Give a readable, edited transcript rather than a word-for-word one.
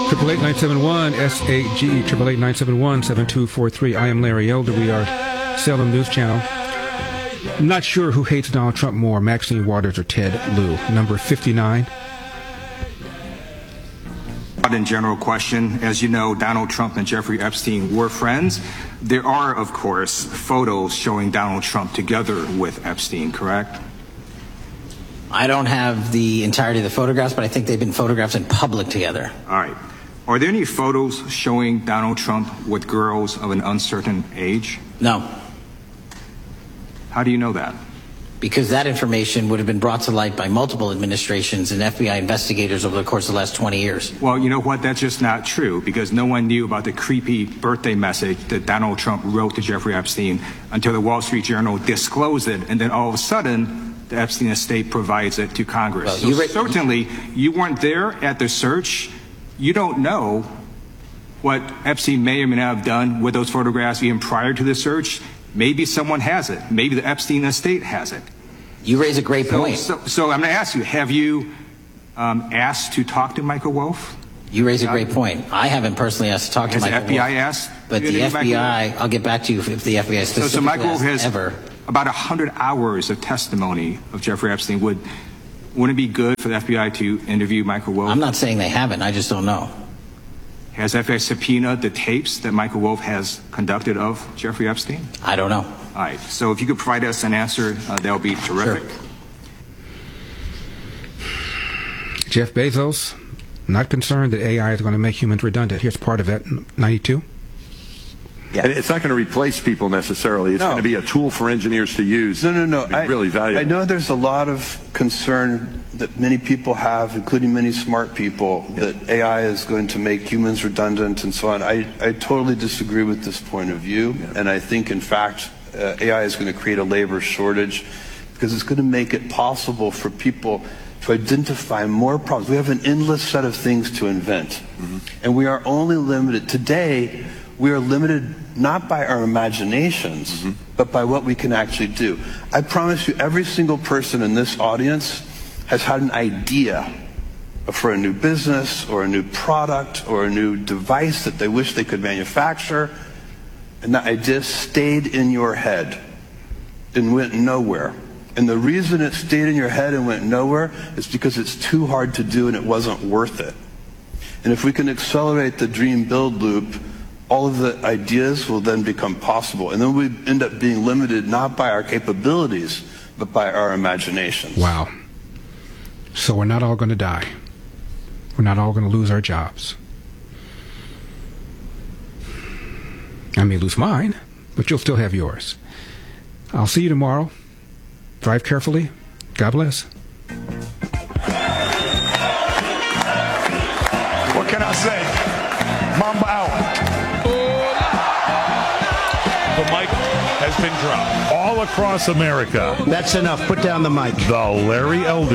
888-971 SAGE 888-971-7243. I am Larry Elder. We are Salem News Channel. I'm not sure who hates Donald Trump more, Maxine Waters or Ted Lieu. Number 59. In general question, as you know, Donald Trump and Jeffrey Epstein were friends. There are, of course, photos showing Donald Trump together with Epstein, correct? I don't have the entirety of the photographs, but I think they've been photographed in public together. All right. Are there any photos showing Donald Trump with girls of an uncertain age? No. How do you know that? Because that information would have been brought to light by multiple administrations and FBI investigators over the course of the last 20 years. Well, you know what? That's just not true, because no one knew about the creepy birthday message that Donald Trump wrote to Jeffrey Epstein until the Wall Street Journal disclosed it, and then all of a sudden, the Epstein estate provides it to Congress. Well, so certainly, you weren't there at the search. You don't know what Epstein may or may not have done with those photographs even prior to the search. Maybe someone has it. Maybe the Epstein estate has it. You raise a great point. So I'm going to ask you, have you asked to talk to Michael Wolff? You raise a great point. I haven't personally asked to talk to Michael Wolff. Has the FBI asked? But the FBI, I'll get back to you if the FBI specifically so Michael Wolff has ever. About 100 hours of testimony of Jeffrey Epstein. Wouldn't it be good for the FBI to interview Michael Wolff? I'm not saying they haven't. I just don't know. Has FBI subpoenaed the tapes that Michael Wolff has conducted of Jeffrey Epstein? I don't know. All right. So if you could provide us an answer, that would be terrific. Sure. Jeff Bezos, not concerned that AI is going to make humans redundant. Here's part of that, 92. Yeah. It's not going to replace people necessarily. It's going to be a tool for engineers to use. No. Really valuable. I know there's a lot of concern that many people have, including many smart people, that AI is going to make humans redundant and so on. I totally disagree with this point of view. And I think, in fact, AI is going to create a labor shortage because it's going to make it possible for people to identify more problems. We have an endless set of things to invent. And we are only limited. Today, we are limited not by our imaginations, but by what we can actually do. I promise you, every single person in this audience has had an idea for a new business or a new product or a new device that they wish they could manufacture, and that idea stayed in your head and went nowhere. And the reason it stayed in your head and went nowhere is because it's too hard to do and it wasn't worth it. And if we can accelerate the dream build loop, all of the ideas will then become possible. And then we end up being limited not by our capabilities, but by our imaginations. Wow. So we're not all going to die. We're not all going to lose our jobs. I may lose mine, but you'll still have yours. I'll see you tomorrow. Drive carefully. God bless. What can I say? Mamba out. The mic has been dropped all across America. That's enough. Put down the mic. The Larry Elder